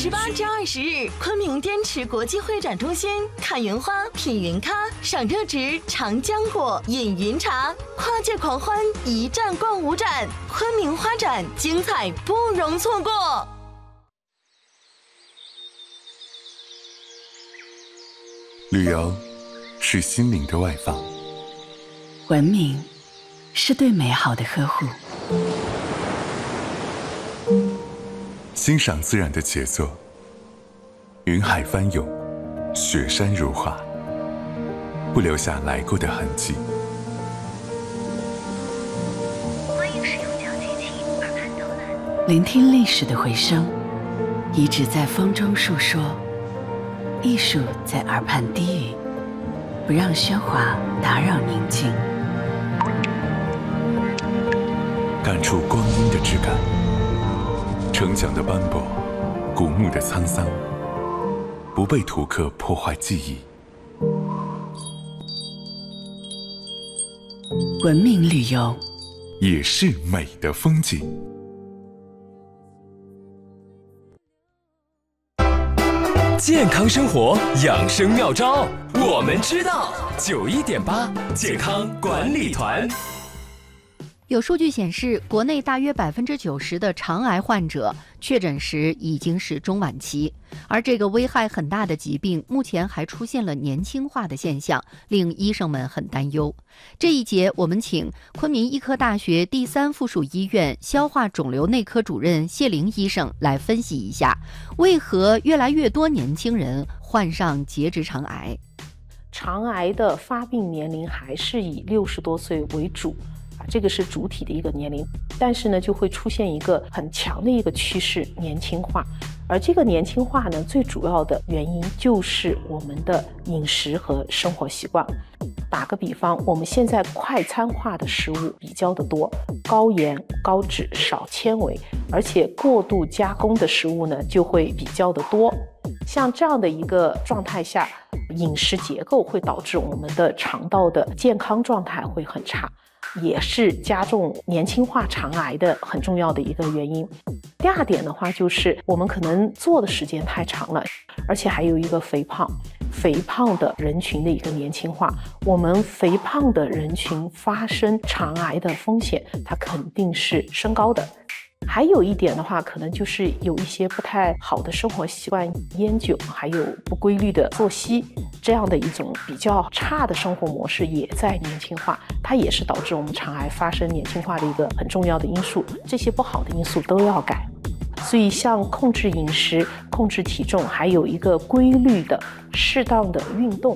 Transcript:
18至20日，昆明滇池国际会展中心看云花、品云咖、赏热植、尝浆果、饮云茶，跨界狂欢，一站逛5展，昆明花展精彩不容错过。 旅游是心灵的外放， 文明是对美好的呵护， 欣赏自然的杰作，云海翻涌，雪山如画，不留下来过的痕迹。 欢迎使用脚机器耳畔导览， 聆听历史的回声，遗址在风中述说，艺术在耳畔低语，不让喧哗打扰宁静， 感触光阴的质感，城墙的斑驳，古墓的沧桑，不被图刻破坏记忆。 文明旅游也是美的风景。 健康生活养生妙招，我们知道。91.8健康管理团。 有数据显示，国内大约90%的肠癌患者确诊时已经是中晚期，而这个危害很大的疾病目前还出现了年轻化的现象，令医生们很担忧。这一节我们请昆明医科大学第3附属医院消化肿瘤内科主任谢玲医生来分析一下，为何越来越多年轻人患上结直肠癌。 肠癌的发病年龄还是以60多岁为主。这个是主体的一个年龄，但是呢，就会出现一个很强的一个趋势，年轻化。而这个年轻化呢，最主要的原因就是我们的饮食和生活习惯。打个比方，我们现在快餐化的食物比较的多，高盐、高脂、少纤维，而且过度加工的食物呢，就会比较的多。像这样的一个状态下，饮食结构会导致我们的肠道的健康状态会很差，也是加重年轻化肠癌的很重要的一个原因。第二点的话，就是我们可能坐的时间太长了，而且还有一个肥胖的人群的一个年轻化。我们肥胖的人群发生肠癌的风险，它肯定是升高的。还有一点的话，可能就是有一些不太好的生活习惯，烟酒，还有不规律的作息，这样的一种比较差的生活模式也在年轻化，它也是导致我们肠癌发生年轻化的一个很重要的因素。这些不好的因素都要改。所以像控制饮食、控制体重，还有一个规律的适当的运动，